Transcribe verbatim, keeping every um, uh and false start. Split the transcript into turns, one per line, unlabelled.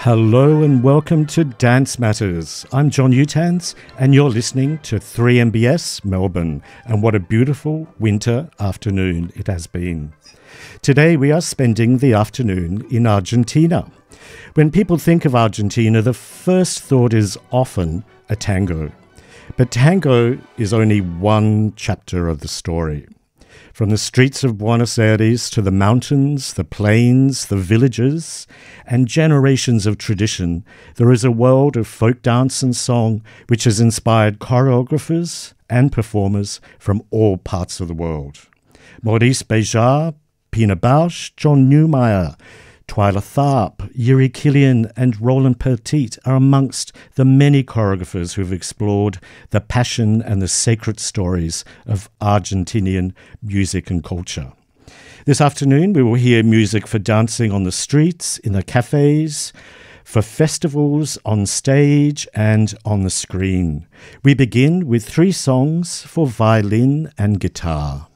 Hello and welcome to Dance Matters. I'm John Utans and you're listening to three M B S Melbourne, and what a beautiful winter afternoon it has been. Today we are spending the afternoon in Argentina. When people think of Argentina, the first thought is often a tango. But tango is only one chapter of the story. From the streets of Buenos Aires to the mountains, the plains, the villages, and generations of tradition, there is a world of folk dance and song which has inspired choreographers and performers from all parts of the world. Maurice Béjart, Pina Bausch, John Neumeier, Twyla Tharp, Yuri Killian and Roland Petit are amongst the many choreographers who have explored the passion and the sacred stories of Argentinian music and culture. This afternoon we will hear music for dancing on the streets, in the cafes, for festivals, on stage and on the screen. We begin with three songs for violin and guitar.